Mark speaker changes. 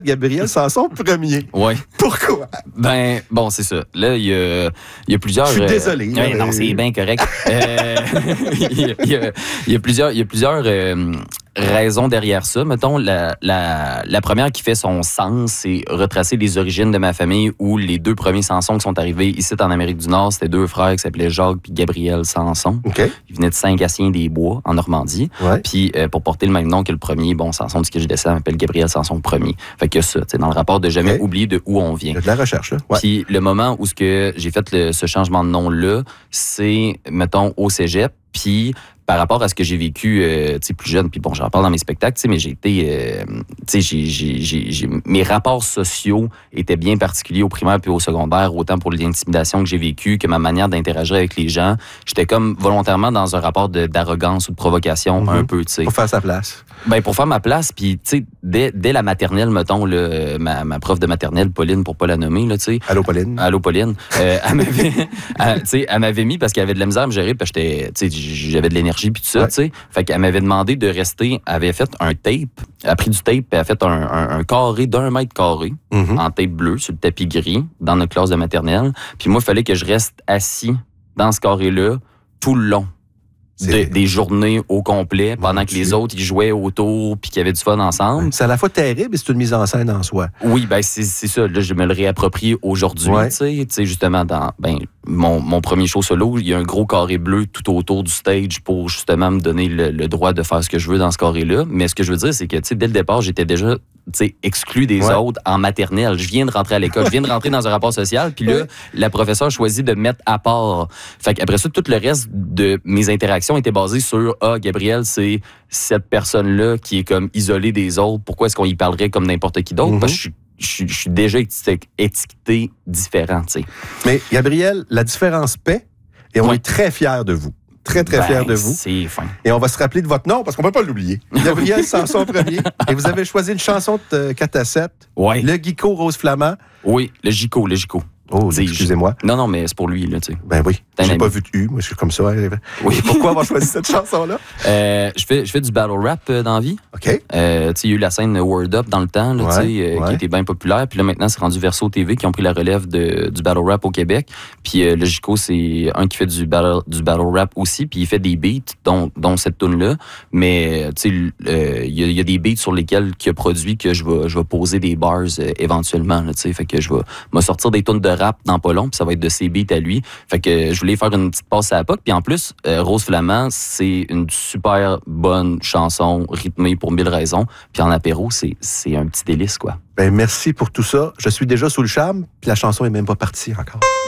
Speaker 1: Gabriel Sanson premier.
Speaker 2: Oui.
Speaker 1: Pourquoi?
Speaker 2: Ben, bon, c'est ça. Là, il y a plusieurs...
Speaker 1: Je suis désolé.
Speaker 2: Non, c'est bien correct. Il y a plusieurs raisons derrière ça. Mettons, la première qui fait son sens, c'est retracer les origines de ma famille où les deux premiers Sanson qui sont arrivés ici en Amérique du Nord, c'était deux frères qui s'appelaient Jacques puis Gabriel Sanson.
Speaker 1: Okay.
Speaker 2: Ils venaient de Saint-Gatien-des-Bois, en Normandie.
Speaker 1: Ouais.
Speaker 2: Puis, pour porter le même nom que le premier, bon, Sanson, ce que je descends, m'appelle Gabriel Sanson Ier. Fait que ça, dans le rapport de jamais oublier de où on vient.
Speaker 1: Il y a de la recherche, là. Ouais.
Speaker 2: Puis, le moment où j'ai fait ce changement de nom-là, c'est, mettons, au cégep. Puis, par rapport à ce que j'ai vécu plus jeune, puis bon, j'en parle dans mes spectacles, mais j'ai été... mes rapports sociaux étaient bien particuliers au primaire puis au secondaire, autant pour l'intimidation que j'ai vécue que ma manière d'interagir avec les gens. J'étais comme volontairement dans un rapport d'arrogance ou de provocation un peu, tu sais.
Speaker 1: Pour faire sa place.
Speaker 2: Ben, pour faire ma place, puis tu sais, dès la maternelle, mettons, là, ma prof de maternelle, Pauline, pour pas la nommer, là, tu sais.
Speaker 1: Allô, Pauline.
Speaker 2: Allô, Pauline. Elle m'avait mis parce qu'elle avait de la misère à me gérer, parce que j'avais de l'énergie puis tout ça, tu sais. Fait qu'elle m'avait demandé de rester, elle avait fait un tape, elle a pris du tape, puis elle a fait un carré d'1 mètre carré, en tape bleu, sur le tapis gris, dans notre classe de maternelle. Puis moi, il fallait que je reste assis dans ce carré-là tout le long. Des journées au complet, pendant que les autres, ils jouaient autour puis qu'ils avaient du fun ensemble.
Speaker 1: C'est à la fois terrible et c'est une mise en scène en soi.
Speaker 2: Oui, ben c'est ça. Là, je me le réapproprie aujourd'hui. Tu sais, justement, dans mon premier show solo, il y a un gros carré bleu tout autour du stage pour justement me donner le droit de faire ce que je veux dans ce carré-là. Mais ce que je veux dire, c'est que dès le départ, j'étais déjà exclu des autres en maternelle. Je viens de rentrer à l'école, je viens de rentrer dans un rapport social, puis là, la professeure choisit de me mettre à part. Fait qu'après ça, tout le reste de mes interactions était basé sur « Ah, Gabriel, c'est cette personne-là qui est comme isolée des autres. Pourquoi est-ce qu'on y parlerait comme n'importe qui d'autre? Parce que je suis déjà étiqueté différent, tu sais. »
Speaker 1: Mais Gabriel, la différence paie et on est très fiers de vous. Très, très fiers de vous.
Speaker 2: C'est fin.
Speaker 1: Et on va se rappeler de votre nom parce qu'on ne peut pas l'oublier. Gabriel Sanson premier. Et vous avez choisi une chanson de 4 à 7.
Speaker 2: Ouais.
Speaker 1: Le Guico Rose Flamand.
Speaker 2: Oui, le Gico.
Speaker 1: Oh, excusez-moi.
Speaker 2: Non, mais c'est pour lui, là, tu sais.
Speaker 1: Ben oui. J'ai pas vu de U, moi, je suis comme ça.
Speaker 2: Oui.
Speaker 1: Pourquoi avoir choisi cette chanson-là?
Speaker 2: Je fais du battle rap dans la vie.
Speaker 1: OK.
Speaker 2: Tu sais, il y a eu la scène Word Up dans le temps, là, qui était bien populaire. Puis là, maintenant, c'est rendu Verso TV qui ont pris la relève du battle rap au Québec. Puis le Gico, c'est un qui fait du battle rap aussi. Puis il fait des beats, dont cette tune-là. Mais, tu sais, il y a des beats sur lesquels il a produit que je vais poser des bars éventuellement, tu sais. Fait que je vais me sortir des tunes de rap dans pas long, puis ça va être de ses beats à lui. Fait que je voulais faire une petite passe à la POC. Puis en plus, Rose Flamand, c'est une super bonne chanson rythmée pour 1000 raisons. Puis en apéro, c'est un petit délice, quoi.
Speaker 1: Ben merci pour tout ça. Je suis déjà sous le charme, puis la chanson est même pas partie encore.